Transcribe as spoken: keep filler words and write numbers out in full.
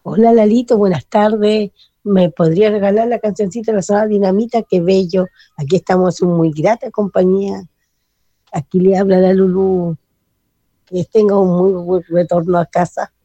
Hola Lalito, buenas tardes. ¿Me podría regalar la cancioncita de la Sonora Dinamita? Qué bello. Aquí estamos en muy grata compañía. Aquí le habla la Lulú. Que tenga un muy buen retorno a casa.